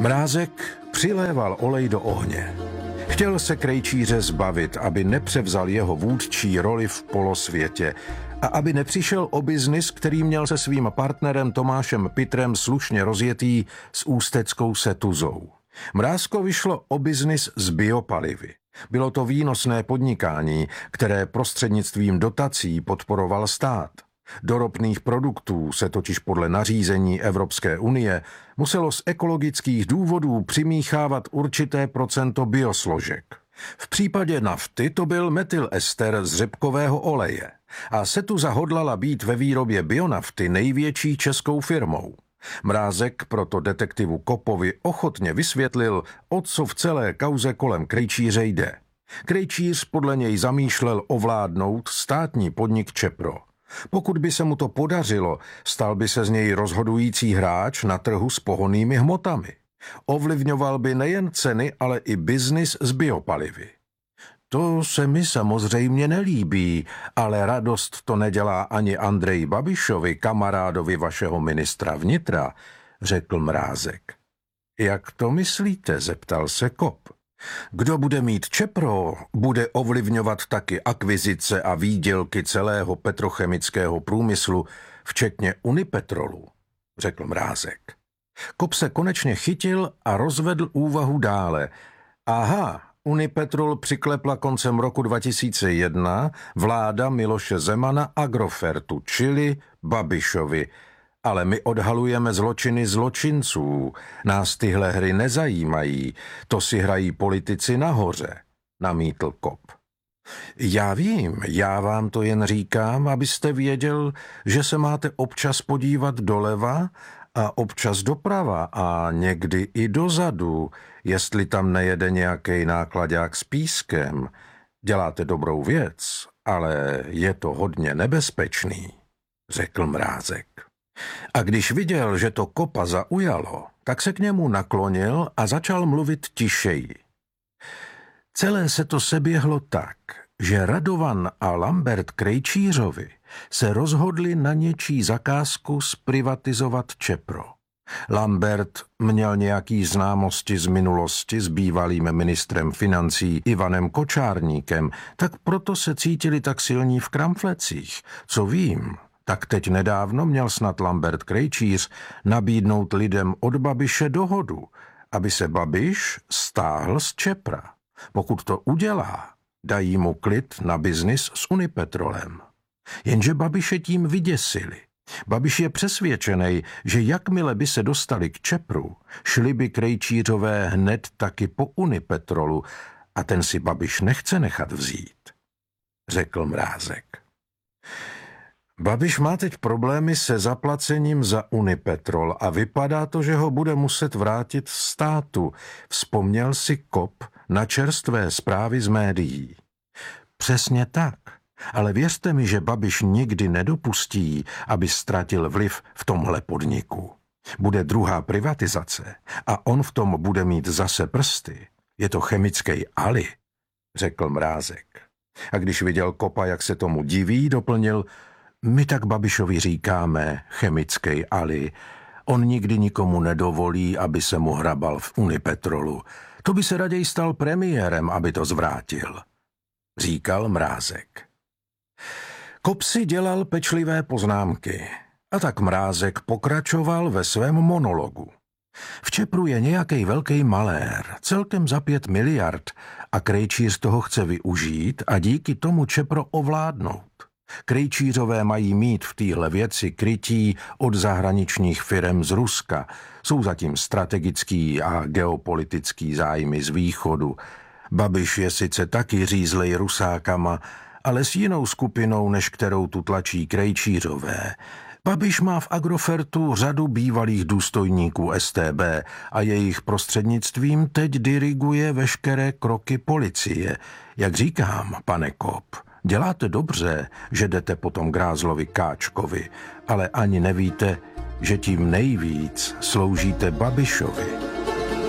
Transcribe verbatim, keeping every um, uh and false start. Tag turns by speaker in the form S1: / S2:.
S1: Mrázek přiléval olej do ohně. Chtěl se Krejčíře zbavit, aby nepřevzal jeho vůdčí roli v polosvětě a aby nepřišel o biznis, který měl se svým partnerem Tomášem Pitrem slušně rozjetý s ústeckou Setuzou. Mrázkovi šlo o biznis s biopalivy. Bylo to výnosné podnikání, které prostřednictvím dotací podporoval stát. Do ropných produktů se totiž podle nařízení Evropské unie muselo z ekologických důvodů přimíchávat určité procento biosložek. V případě nafty to byl metylester z řepkového oleje a Setuza hodlala být ve výrobě bionafty největší českou firmou. Mrázek proto detektivu Kopovi ochotně vysvětlil, o co v celé kauze kolem Krejčíře jde. Krejčíř podle něj zamýšlel ovládnout státní podnik Čepro. Pokud by se mu to podařilo, stal by se z něj rozhodující hráč na trhu s pohonnými hmotami. Ovlivňoval by nejen ceny, ale i biznis s biopalivy. To se mi samozřejmě nelíbí, ale radost to nedělá ani Andreji Babišovi, kamarádovi vašeho ministra vnitra, řekl Mrázek. Jak to myslíte, zeptal se Kop. Kdo bude mít Čepro, bude ovlivňovat taky akvizice a výdělky celého petrochemického průmyslu, včetně Unipetrolu, řekl Mrázek. Kop se konečně chytil a rozvedl úvahu dále. Aha, Unipetrol přiklepla koncem roku dva tisíce jedna vláda Miloše Zemana Agrofertu, čili Babišovi. Ale my odhalujeme zločiny zločinců. Nás tyhle hry nezajímají. To si hrají politici nahoře, namítl Kop. Já vím, já vám to jen říkám, abyste věděl, že se máte občas podívat doleva a občas doprava a někdy i dozadu, jestli tam nejede nějaký nákladák s pískem. Děláte dobrou věc, ale je to hodně nebezpečný, řekl Mrázek. A když viděl, že to Kopa zaujalo, tak se k němu naklonil a začal mluvit tišeji. Celé se to seběhlo tak, že Radovan a Lambert Krejčířovi se rozhodli na něčí zakázku zprivatizovat Čepro. Lambert měl nějaký známosti z minulosti s bývalým ministrem financí Ivanem Kočárníkem, tak proto se cítili tak silní v kramflecích. Co vím, tak teď nedávno měl snad Lambert Krejčíř nabídnout lidem od Babiše dohodu, aby se Babiš stáhl z Čepra. Pokud to udělá, dají mu klid na biznis s Unipetrolem. Jenže Babiše tím vyděsili. Babiš je přesvědčený, že jakmile by se dostali k Čepru, šli by Krejčířové hned taky po Unipetrolu a ten si Babiš nechce nechat vzít, řekl Mrázek. Babiš má teď problémy se zaplacením za Unipetrol a vypadá to, že ho bude muset vrátit státu, vzpomněl si Kop na čerstvé zprávy z médií. Přesně tak, ale věřte mi, že Babiš nikdy nedopustí, aby ztratil vliv v tomhle podniku. Bude druhá privatizace a on v tom bude mít zase prsty. Je to chemický Ali, řekl Mrázek. A když viděl Kopa, jak se tomu diví, doplnil: my tak Babišovi říkáme chemický Ali. On nikdy nikomu nedovolí, aby se mu hrabal v Unipetrolu. To by se raději stal premiérem, aby to zvrátil, říkal Mrázek. Kop si dělal pečlivé poznámky a tak Mrázek pokračoval ve svém monologu. V Čepru je nějaký velký malér, celkem za pět miliard a Krejčíř toho chce využít a díky tomu Čepro ovládnout. Krejčířové mají mít v téhle věci krytí od zahraničních firem z Ruska. Jsou zatím strategický a geopolitický zájmy z východu. Babiš je sice taky řízlej Rusákama, ale s jinou skupinou, než kterou tu tlačí Krejčířové. Babiš má v Agrofertu řadu bývalých důstojníků S T B a jejich prostřednictvím teď diriguje veškeré kroky policie. Jak říkám, pane Kop, děláte dobře, že jdete po tom Grázlovi Káčkovi, ale ani nevíte, že tím nejvíc sloužíte Babišovi.